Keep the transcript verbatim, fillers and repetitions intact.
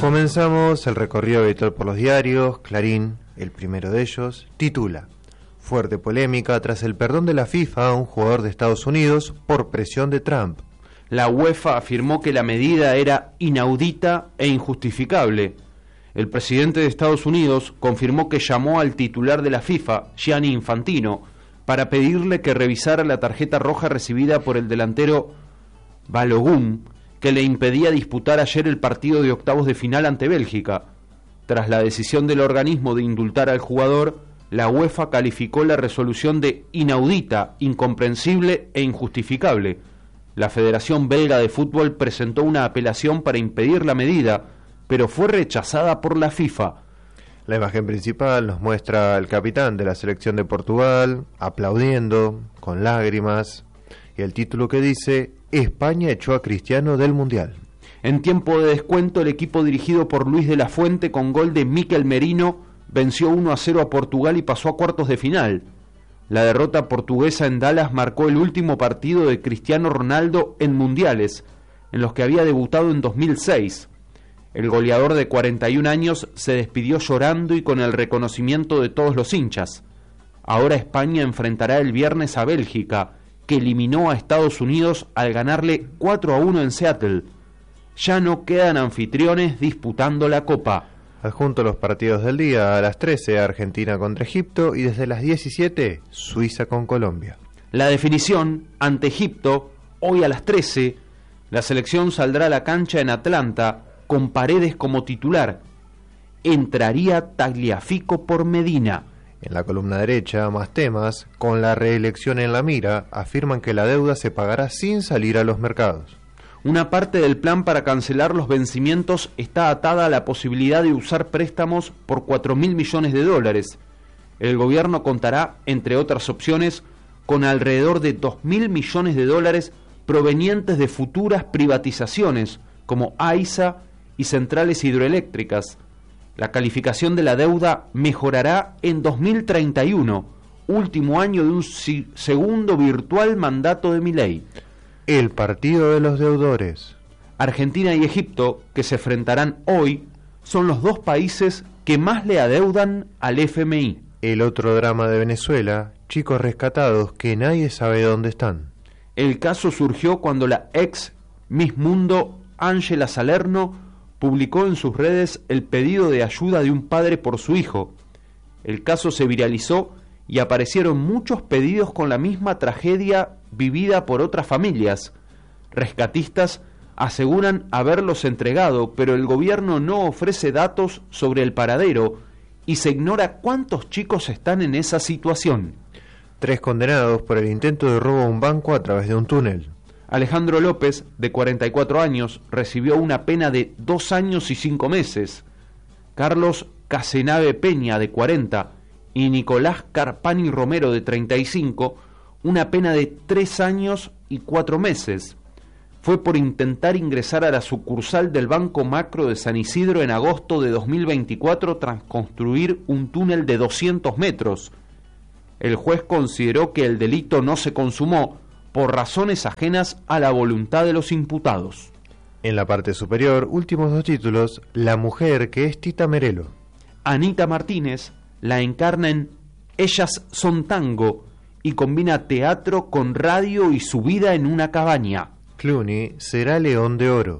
Comenzamos el recorrido habitual por los diarios. Clarín, el primero de ellos, titula: fuerte polémica tras el perdón de la FIFA a un jugador de Estados Unidos por presión de Trump. La UEFA afirmó que la medida era inaudita e injustificable. El presidente de Estados Unidos confirmó que llamó al titular de la FIFA, Gianni Infantino, para pedirle que revisara la tarjeta roja recibida por el delantero Balogun, que le impedía disputar ayer el partido de octavos de final ante Bélgica. Tras la decisión del organismo de indultar al jugador, la UEFA calificó la resolución de inaudita, incomprensible e injustificable. La Federación Belga de Fútbol presentó una apelación para impedir la medida, pero fue rechazada por la FIFA. La imagen principal nos muestra al capitán de la selección de Portugal aplaudiendo, con lágrimas, y el título que dice: España echó a Cristiano del Mundial. En tiempo de descuento, el equipo dirigido por Luis de la Fuente, con gol de Mikel Merino, venció uno a cero a Portugal y pasó a cuartos de final. La derrota portuguesa en Dallas marcó el último partido de Cristiano Ronaldo en mundiales, en los que había debutado en dos mil seis. El goleador de cuarenta y un años se despidió llorando y con el reconocimiento de todos los hinchas. Ahora España enfrentará el viernes a Bélgica, que eliminó a Estados Unidos al ganarle cuatro a uno en Seattle. Ya no quedan anfitriones disputando la Copa. Adjunto los partidos del día: a las trece Argentina contra Egipto y desde las diecisiete Suiza con Colombia. La definición ante Egipto, hoy a las trece. La selección saldrá a la cancha en Atlanta con Paredes como titular. Entraría Tagliafico por Medina. En la columna derecha, más temas: con la reelección en la mira, afirman que la deuda se pagará sin salir a los mercados. Una parte del plan para cancelar los vencimientos está atada a la posibilidad de usar préstamos por cuatro mil millones de dólares. El gobierno contará, entre otras opciones, con alrededor de dos mil millones de dólares provenientes de futuras privatizaciones, como AISA y centrales hidroeléctricas. La calificación de la deuda mejorará en dos mil treinta y uno, último año de un si- segundo virtual mandato de Milei. El partido de los deudores. Argentina y Egipto, que se enfrentarán hoy, son los dos países que más le adeudan al F M I. El otro drama de Venezuela: chicos rescatados que nadie sabe dónde están. El caso surgió cuando la ex Miss Mundo, Ángela Salerno, publicó en sus redes el pedido de ayuda de un padre por su hijo. El caso se viralizó y aparecieron muchos pedidos con la misma tragedia vivida por otras familias. Rescatistas aseguran haberlos entregado, pero el gobierno no ofrece datos sobre el paradero y se ignora cuántos chicos están en esa situación. Tres condenados por el intento de robo a un banco a través de un túnel. Alejandro López, de cuarenta y cuatro años, recibió una pena de dos años y cinco meses. Carlos Casenave Peña, de cuarenta, y Nicolás Carpani Romero, de treinta y cinco, una pena de tres años y cuatro meses. Fue por intentar ingresar a la sucursal del Banco Macro de San Isidro en agosto de dos mil veinticuatro tras construir un túnel de doscientos metros. El juez consideró que el delito no se consumó por razones ajenas a la voluntad de los imputados. En la parte superior, últimos dos títulos: la mujer que es Tita Merelo. Anita Martínez la encarna en Ellas son tango y combina teatro con radio y su vida en una cabaña. Clooney será León de Oro.